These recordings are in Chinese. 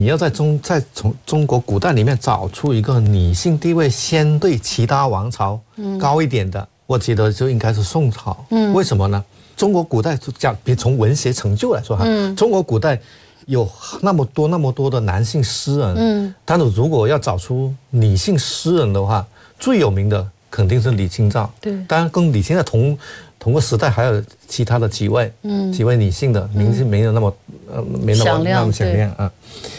你要从中国古代里面找出一个女性地位相对其他王朝高一点的，我觉得就应该是宋朝。为什么呢？中国古代讲，比从文学成就来说哈，中国古代有那么多的男性诗人，但是如果要找出女性诗人的话，最有名的肯定是李清照。对，当然跟李清照同个时代还有其他的几位女性的名字没有那么响亮啊。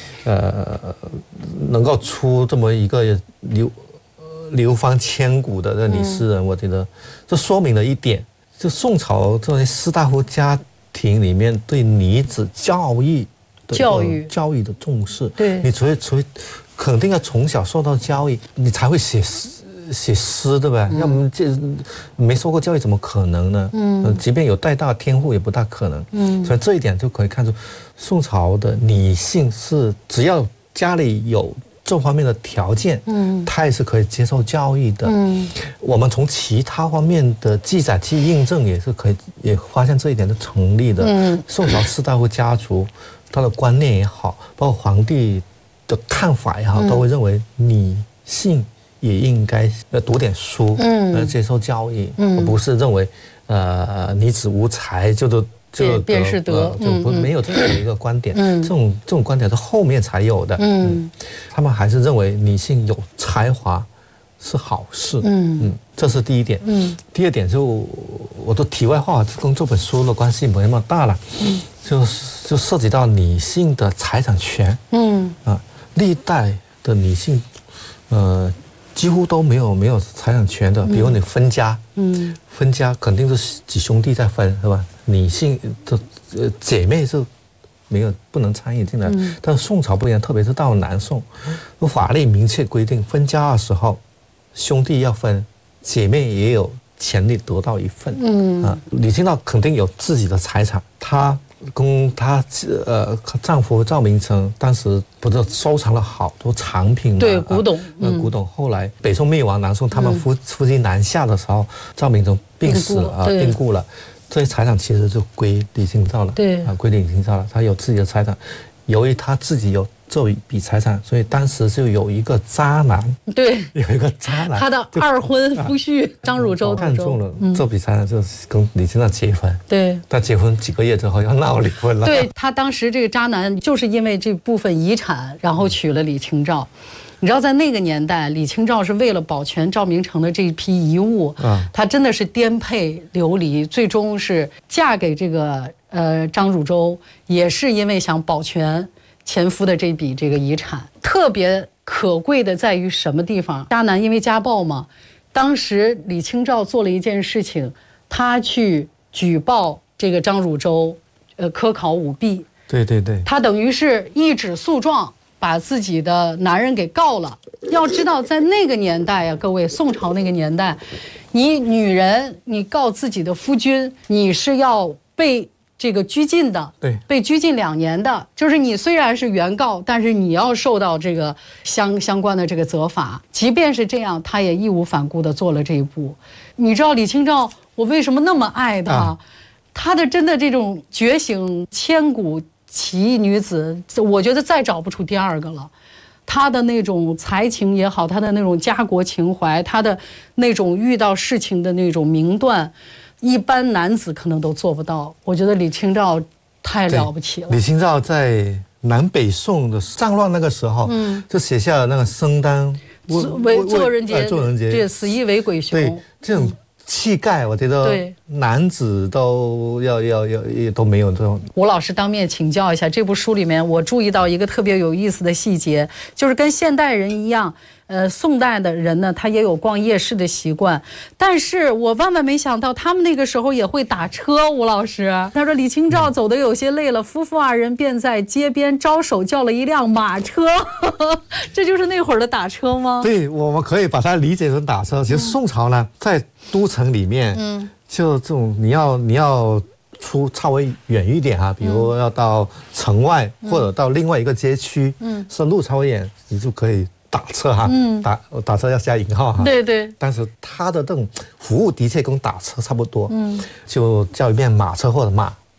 能够出这么一个流芳千古的女诗人，我觉得这说明了一点，就宋朝这些士大夫家庭里面对女子教育的重视。对，你除非肯定要从小受到教育，你才会写诗，对吧？要么这没受过教育怎么可能呢？即便有带大天赋也不大可能。所以这一点就可以看出，宋朝的女性是只要家里有这方面的条件，她也是可以接受教育的。我们从其他方面的记载去印证，也发现这一点是成立的。宋朝士大夫家族，他的观念也好，包括皇帝的看法也好，都会认为女性也应该读点书，接受教育，而不是认为女子无才就便是德，就没有这样的一个观点。这种观点是后面才有的。他们还是认为女性有才华是好事。这是第一点。第二点就我的题外话，跟这本书的关系没那么大了。就涉及到女性的财产权。历代的女性，几乎都没有财产权的。比如你分家，分家肯定是几兄弟在分，是吧？女性的姐妹是不能参与进来。但是宋朝不一样，特别是到了南宋，法律明确规定，分家的时候兄弟要分，姐妹也有权利得到一份。李清照肯定有自己的财产，她跟她丈夫赵明诚当时不是收藏了好多藏品吗？对，古董。古董后来北宋灭亡，南宋他们夫妻南下的时候，赵明诚病死了，病故了，这些财产其实就归李清照了。对，归李清照了。他有自己的财产，由于他自己有这一笔财产，所以当时就有一个渣男。对，有一个渣男，他的二婚夫婿张汝舟看中了这笔财产，就是跟李清照结婚。对，但结婚几个月之后要闹离婚了。对，他当时这个渣男就是因为这部分遗产，然后娶了李清照。你知道，在那个年代，李清照是为了保全赵明诚的这一批遗物，她真的是颠沛流离，最终是嫁给这个张汝舟，也是因为想保全前夫的这笔遗产。特别可贵的在于什么地方？渣男因为家暴嘛，当时李清照做了一件事情，她去举报这个张汝舟科考舞弊。对，她等于是一纸诉状，把自己的男人给告了。要知道，在那个年代呀，各位，宋朝那个年代，你女人你告自己的夫君，你是要被拘禁的。对，被拘禁2年的。就是你虽然是原告，但是你要受到这个相关的责罚。即便是这样，她也义无反顾地做了这一步。你知道李清照我为什么那么爱她？她的真的这种觉醒千古奇异女子，我觉得再找不出第二个了。她的那种才情也好，她的那种家国情怀，她的那种遇到事情的那种明断，一般男子可能都做不到。我觉得李清照太了不起了。李清照在南北宋的战乱那个时候，就写下了那个生当做人杰，对，死亦为鬼雄。对，这种气概，我觉得男子都都没有这种。吴老师当面请教一下，这部书里面我注意到一个特别有意思的细节，就是跟现代人一样，宋代的人呢，他也有逛夜市的习惯，但是我万万没想到，他们那个时候也会打车。吴老师他说，李清照走得有些累了，夫妇2人便在街边招手叫了一辆马车。这就是那会儿的打车吗？对，我们可以把它理解成打车。其实宋朝呢，在都城里面，就这种你要出稍微远一点比如要到城外，或者到另外一个街区，是路稍微远，你就可以打车打车要加引号对。但是他的这种服务的确跟打车差不多，就叫一遍马车或者马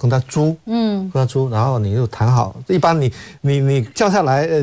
跟他租，然后你就谈好。一般你叫下来，